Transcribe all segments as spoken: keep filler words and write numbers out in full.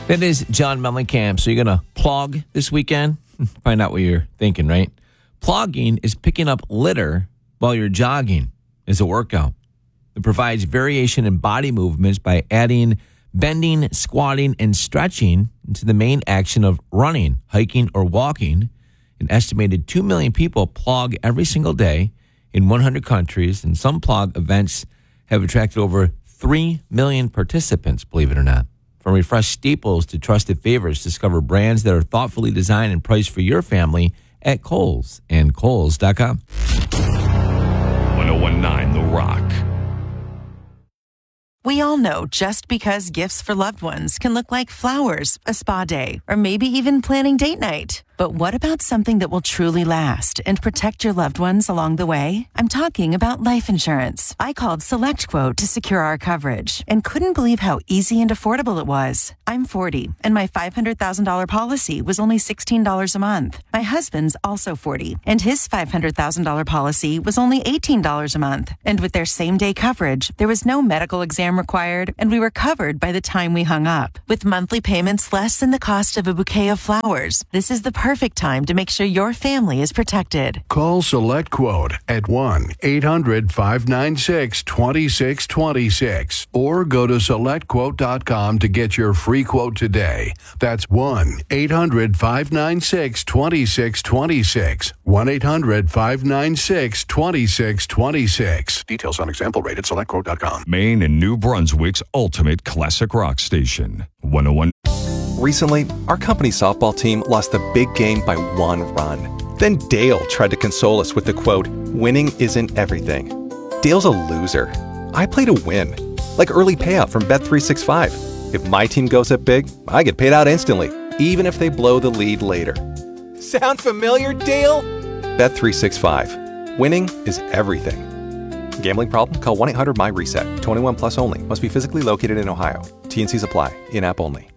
That is John Mellencamp. So you're going to plog this weekend? Find out what you're thinking, right? Plogging is picking up litter while you're jogging. It's a workout. It provides variation in body movements by adding bending, squatting, and stretching into the main action of running, hiking, or walking. An estimated two million people plog every single day in one hundred countries, and some plog events have attracted over three million participants, believe it or not. From refreshed staples to trusted favorites, discover brands that are thoughtfully designed and priced for your family at Kohl's and Kohl's dot com. one oh one point nine The Rock. We all know just because gifts for loved ones can look like flowers, a spa day, or maybe even planning date night. But what about something that will truly last and protect your loved ones along the way? I'm talking about life insurance. I called SelectQuote to secure our coverage and couldn't believe how easy and affordable it was. I'm forty, and my five hundred thousand dollars policy was only sixteen dollars a month. My husband's also forty, and his five hundred thousand dollars policy was only eighteen dollars a month. And with their same-day coverage, there was no medical exam required, and we were covered by the time we hung up. With monthly payments less than the cost of a bouquet of flowers, this is the perfect time to make sure your family is protected. Call SelectQuote at one eight hundred five nine six two six two six or go to select quote dot com to get your free quote today. That's one eight hundred five nine six two six two six. one eight hundred five nine six two six two six. Details on example rate at select quote dot com. Maine and New Brunswick's ultimate classic rock station. one oh one. Recently, our company softball team lost the big game by one run. Then Dale tried to console us with the quote, "Winning isn't everything." Dale's a loser. I play to win. Like early payout from Bet three sixty-five. If my team goes up big, I get paid out instantly, even if they blow the lead later. Sound familiar, Dale? Bet three sixty-five. Winning is everything. Gambling problem? Call one eight hundred M Y reset. twenty-one plus only. Must be physically located in Ohio. T and Cs apply. In-app only.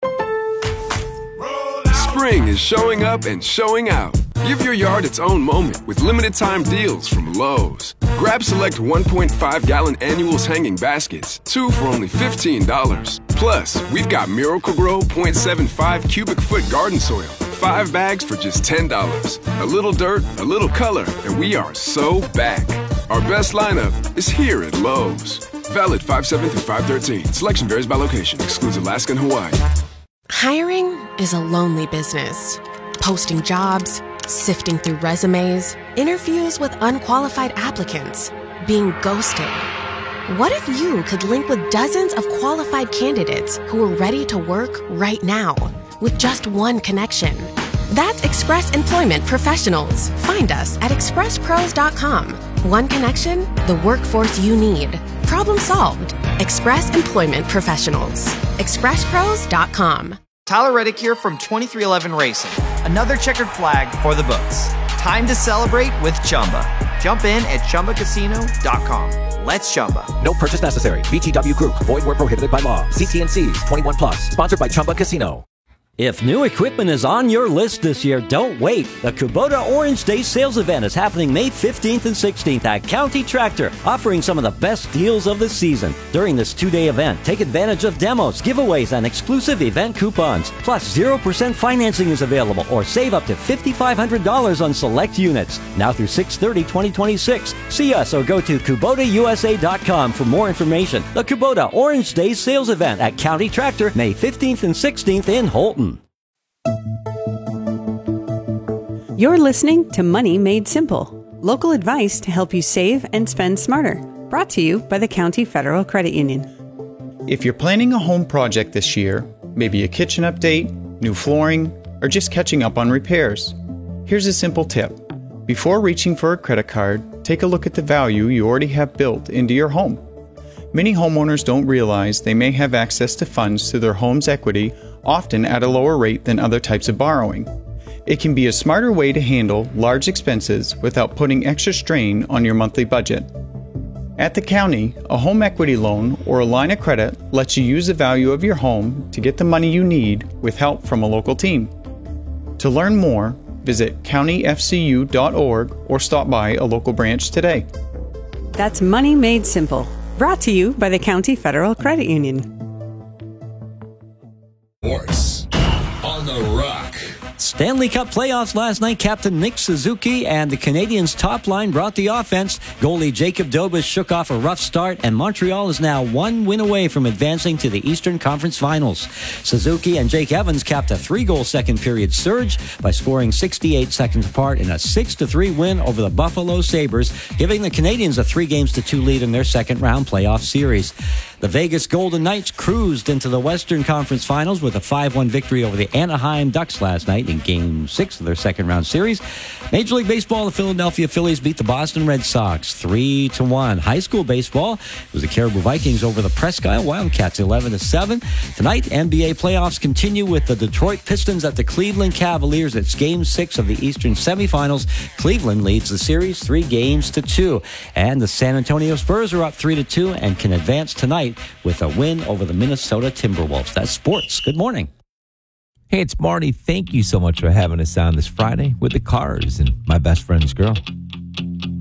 Spring is showing up and showing out. Give your yard its own moment with limited time deals from Lowe's. Grab select one point five gallon annuals hanging baskets, two for only fifteen dollars. Plus, we've got Miracle-Gro point seven five cubic foot garden soil, five bags for just ten dollars. A little dirt, a little color, and we are so back. Our best lineup is here at Lowe's. Valid five seven through five thirteen. Selection varies by location. Excludes Alaska and Hawaii. Hiring is a lonely business. Posting jobs, sifting through resumes, interviews with unqualified applicants, being ghosted. What if you could link with dozens of qualified candidates who are ready to work right now with just one connection? That's Express Employment Professionals. Find us at express pros dot com. One connection, the workforce you need. Problem solved. Express Employment Professionals. express pros dot com. Tyler Reddick here from twenty-three eleven Racing. Another checkered flag for the books. Time to celebrate with Chumba. Jump in at chumba casino dot com. Let's Chumba. No purchase necessary. V G W Group. Void where prohibited by law. See T and C's. twenty-one plus. Sponsored by Chumba Casino. If new equipment is on your list this year, don't wait. The Kubota Orange Day sales event is happening May fifteenth and sixteenth at County Tractor, offering some of the best deals of the season. During this two-day event, take advantage of demos, giveaways, and exclusive event coupons. Plus, zero percent financing is available, or save up to five thousand five hundred dollars on select units. Now through six thirty twenty twenty-six. See us or go to Kubota U S A dot com for more information. The Kubota Orange Day sales event at County Tractor, May fifteenth and sixteenth in Holton. You're listening to Money Made Simple, local advice to help you save and spend smarter. Brought to you by the County Federal Credit Union. If you're planning a home project this year, maybe a kitchen update, new flooring, or just catching up on repairs, here's a simple tip. Before reaching for a credit card, take a look at the value you already have built into your home. Many homeowners don't realize they may have access to funds through their home's equity, often at a lower rate than other types of borrowing. It can be a smarter way to handle large expenses without putting extra strain on your monthly budget. At the county, a home equity loan or a line of credit lets you use the value of your home to get the money you need with help from a local team. To learn more, visit county f c u dot org or stop by a local branch today. That's Money Made Simple, brought to you by the County Federal Credit Union. More Stanley Cup playoffs last night. Captain Nick Suzuki and the Canadiens' top line brought the offense. Goalie Jacob Dobas shook off a rough start, and Montreal is now one win away from advancing to the Eastern Conference Finals. Suzuki and Jake Evans capped a three-goal second-period surge by scoring sixty-eight seconds apart in a six to three win over the Buffalo Sabres, giving the Canadiens a three games to two lead in their second-round playoff series. The Vegas Golden Knights cruised into the Western Conference Finals with a five one victory over the Anaheim Ducks last night in Game six of their second-round series. Major League Baseball, the Philadelphia Phillies beat the Boston Red Sox three to one. High school baseball, it was the Caribou Vikings over the Presque Isle Wildcats eleven to seven. Tonight, N B A playoffs continue with the Detroit Pistons at the Cleveland Cavaliers. It's Game six of the Eastern semifinals. Cleveland leads the series three games to two. And the San Antonio Spurs are up three to two and can advance tonight with a win over the Minnesota Timberwolves. That's sports. Good morning. Hey, it's Marty. Thank you so much for having us on this Friday with the Cars and my best friend's girl.